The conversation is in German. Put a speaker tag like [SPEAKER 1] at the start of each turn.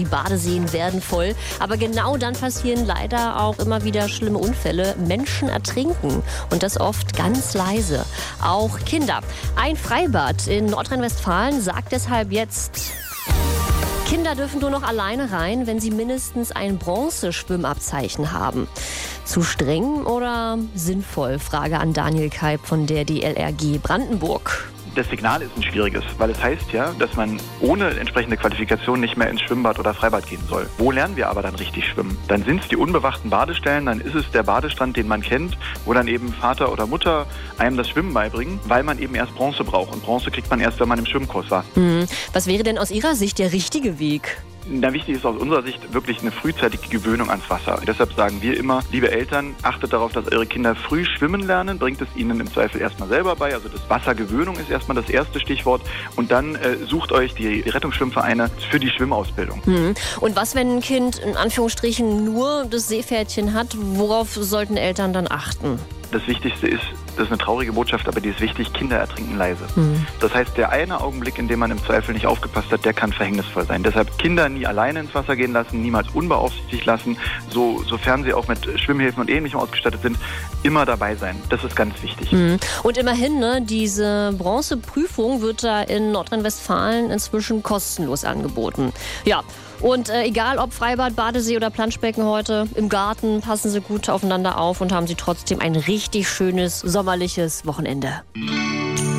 [SPEAKER 1] die Badeseen werden voll. Aber genau dann passieren leider auch immer wieder schlimme Unfälle. Menschen ertrinken und das oft ganz leise. Auch Kinder. Ein Freibad in Nordrhein-Westfalen sagt deshalb jetzt: Kinder dürfen nur noch alleine rein, wenn sie mindestens ein Bronzeschwimmabzeichen haben. Zu streng oder sinnvoll? Frage an Daniel Keib von der DLRG Brandenburg.
[SPEAKER 2] Das Signal ist ein schwieriges, weil es heißt ja, dass man ohne entsprechende Qualifikation nicht mehr ins Schwimmbad oder Freibad gehen soll. Wo lernen wir aber dann richtig schwimmen? Dann sind es die unbewachten Badestellen, dann ist es der Badestrand, den man kennt, wo dann eben Vater oder Mutter einem das Schwimmen beibringen, weil man eben erst Bronze braucht. Und Bronze kriegt man erst, wenn man im Schwimmkurs war.
[SPEAKER 1] Was wäre denn aus Ihrer Sicht der richtige Weg?
[SPEAKER 2] Na, wichtig ist aus unserer Sicht wirklich eine frühzeitige Gewöhnung ans Wasser. Deshalb sagen wir immer, liebe Eltern, achtet darauf, dass eure Kinder früh schwimmen lernen, bringt es ihnen im Zweifel erstmal selber bei. Also das Wassergewöhnung ist erstmal das erste Stichwort. Und dann sucht euch die Rettungsschwimmvereine für die Schwimmausbildung.
[SPEAKER 1] Und was, wenn ein Kind in Anführungsstrichen nur das Seepferdchen hat? Worauf sollten Eltern dann achten?
[SPEAKER 2] Das Wichtigste ist, das ist eine traurige Botschaft, aber die ist wichtig, Kinder ertrinken leise. Das heißt, der eine Augenblick, in dem man im Zweifel nicht aufgepasst hat, der kann verhängnisvoll sein. Deshalb Kinder nie alleine ins Wasser gehen lassen, niemals unbeaufsichtigt lassen, sofern sie auch mit Schwimmhilfen und Ähnlichem ausgestattet sind, immer dabei sein. Das ist ganz wichtig.
[SPEAKER 1] Und immerhin, diese Bronzeprüfung wird da in Nordrhein-Westfalen inzwischen kostenlos angeboten. Ja. Und egal ob Freibad, Badesee oder Planschbecken heute, im Garten passen Sie gut aufeinander auf und haben Sie trotzdem ein richtig schönes sommerliches Wochenende.